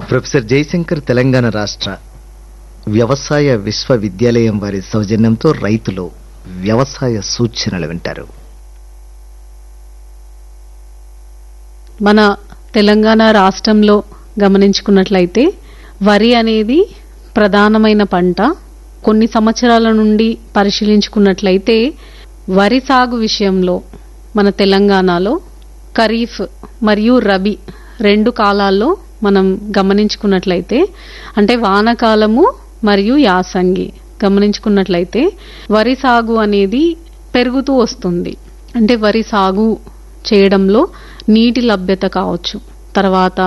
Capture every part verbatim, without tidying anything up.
Professor Jayashankar Telangana రాష్ట్ర వ్యవసాయ విశ్వవిద్యాలయం వారి సౌజన్యంతో రైతులు వ్యవసాయ సూచనలు వింటారు. మన తెలంగాణ రాష్ట్రంలో గమనించుకున్నట్లయితే వరి అనేది ప్రధానమైన పంట. కొన్ని సంవత్సరాల నుండి పరిశీలించుకున్నట్లయితే వరి సాగు విషయంలో మన తెలంగాణలో ఖరీఫ్ మరియు రబీ రెండు కాలాల్లో మనం గమనించుకున్నట్లయితే అంటే వానాకాలము మరియు యాసంగి గమనించుకున్నట్లయితే వరి సాగు అనేది పెరుగుతూ వస్తుంది. అంటే వరి సాగు చేయడంలో నీటి లభ్యత కావచ్చు, తర్వాత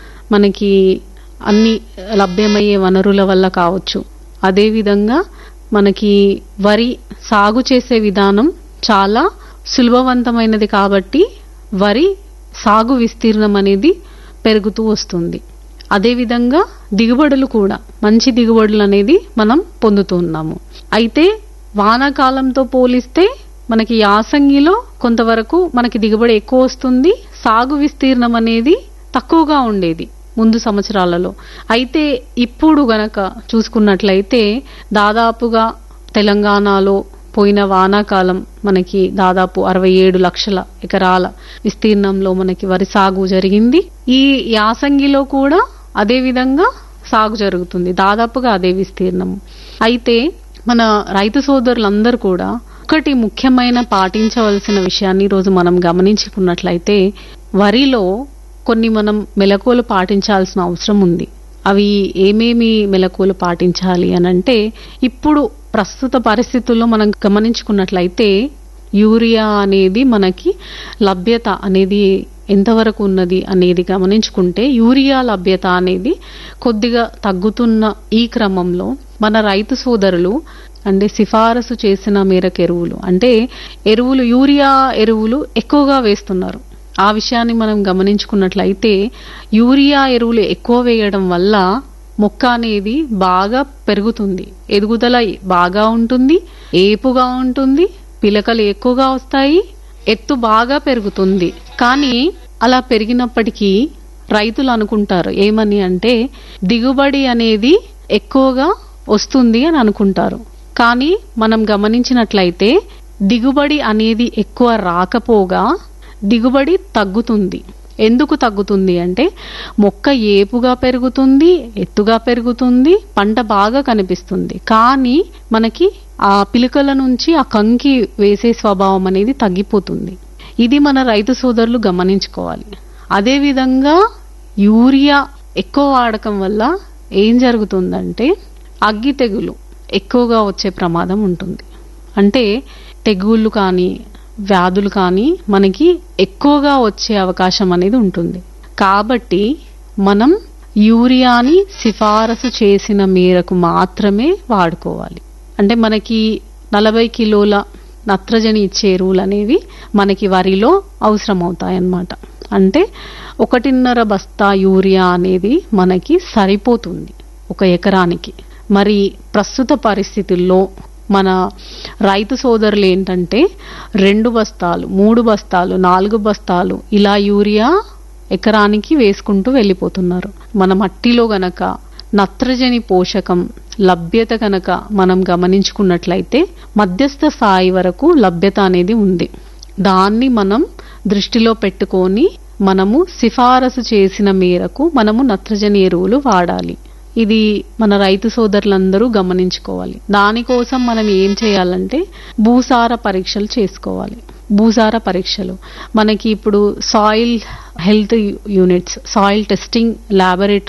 మనకి అన్ని లభ్యమయ్యే వనరుల వల్ల కావచ్చు. అదేవిధంగా మనకి వరి సాగు చేసే విధానం చాలా సులభవంతమైనది కాబట్టి వరి సాగు విస్తీర్ణం అనేది పెరుగుతూ వస్తుంది. అదేవిధంగా దిగుబడులు కూడా మంచి దిగుబడులు అనేది మనం పొందుతున్నాము. అయితే వానాకాలంతో పోలిస్తే మనకి యాసంగిలో కొంతవరకు మనకి దిగుబడి ఎక్కువ వస్తుంది, సాగు విస్తీర్ణం అనేది తక్కువగా ఉండేది ముందు సంవత్సరాలలో. అయితే ఇప్పుడు గనక చూసుకున్నట్లయితే దాదాపుగా తెలంగాణలో పోయిన వానాకాలం మనకి దాదాపు అరవై ఏడు లక్షల ఎకరాల విస్తీర్ణంలో మనకి వరి సాగు జరిగింది. ఈ యాసంగిలో కూడా అదే విధంగా సాగు జరుగుతుంది, దాదాపుగా అదే విస్తీర్ణం. అయితే మన రైతు సోదరులందరూ కూడా ఒకటి ముఖ్యమైన పాటించవలసిన విషయాన్ని ఈరోజు మనం గమనించుకున్నట్లయితే వరిలో కొన్ని మనం మెలకువలు పాటించాల్సిన అవసరం ఉంది. అవి ఏమేమి మెలకువలు పాటించాలి అనంటే, ఇప్పుడు ప్రస్తుత పరిస్థితుల్లో మనం గమనించుకున్నట్లయితే యూరియా అనేది మనకి లభ్యత అనేది ఎంతవరకు ఉన్నది అనేది గమనించుకుంటే యూరియా లభ్యత అనేది కొద్దిగా తగ్గుతున్న ఈ క్రమంలో మన రైతు సోదరులు అంటే సిఫారసు చేసిన మేరకు ఎరువులు అంటే ఎరువులు యూరియా ఎరువులు ఎక్కువగా వేస్తున్నారు. ఆ విషయాన్ని మనం గమనించుకున్నట్లయితే యూరియా ఎరువులు ఎక్కువ వేయడం వల్ల మొక్క అనేది బాగా పెరుగుతుంది, ఎదుగుదల బాగా ఉంటుంది, ఏపుగా ఉంటుంది, పిలకలు ఎక్కువగా వస్తాయి, ఎత్తు బాగా పెరుగుతుంది. కానీ అలా పెరిగినప్పటికీ రైతులు అనుకుంటారు ఏమని అంటే దిగుబడి అనేది ఎక్కువగా వస్తుంది అని అనుకుంటారు. కానీ మనం గమనించినట్లయితే దిగుబడి అనేది ఎక్కువ రాకపోగా దిగుబడి తగ్గుతుంది. ఎందుకు తగ్గుతుంది అంటే మొక్క ఏపుగా పెరుగుతుంది, ఎత్తుగా పెరుగుతుంది, పంట బాగా కనిపిస్తుంది, కానీ మనకి ఆ పిలుకల నుంచి ఆ కంకి వేసే స్వభావం అనేది తగ్గిపోతుంది. ఇది మన రైతు సోదరులు గమనించుకోవాలి. అదేవిధంగా యూరియా ఎక్కువ వాడకం వల్ల ఏం జరుగుతుందంటే అగ్గి తెగులు ఎక్కువగా వచ్చే ప్రమాదం ఉంటుంది. అంటే తెగుళ్ళు కానీ వ్యాధులు కానీ మనకి ఎక్కువగా వచ్చే అవకాశం అనేది ఉంటుంది. కాబట్టి మనం యూరియాని సిఫారసు చేసిన మేరకు మాత్రమే వాడుకోవాలి. అంటే మనకి నలభై కిలోల నత్రజని ఇచ్చే ఎరువులు అనేవి మనకి వరిలో అవసరం అవుతాయన్నమాట. అంటే ఒకటిన్నర బస్తా యూరియా అనేది మనకి సరిపోతుంది ఒక ఎకరానికి. మరి ప్రస్తుత పరిస్థితుల్లో మన రైతు సోదరులు ఏంటంటే రెండు బస్తాలు, మూడు బస్తాలు, నాలుగు బస్తాలు ఇలా యూరియా ఎకరానికి వేసుకుంటూ వెళ్ళిపోతున్నారు. మన మట్టిలో గనక నత్రజని పోషకం లభ్యత గనక మనం గమనించుకున్నట్లయితే మధ్యస్థ స్థాయి వరకు లభ్యత అనేది ఉంది. దాన్ని మనం దృష్టిలో పెట్టుకొని మనము సిఫారసు చేసిన మేరకు మనము నత్రజని ఎరువులు వాడాలి. ఇది మన రైతు సోదరులందరూ గమనించుకోవాలి. దానికోసం మనం ఏం చేయాలంటే భూసార పరీక్షలు చేసుకోవాలి. భూసార పరీక్షలు మనకి ఇప్పుడు soil health units, soil testing laboratory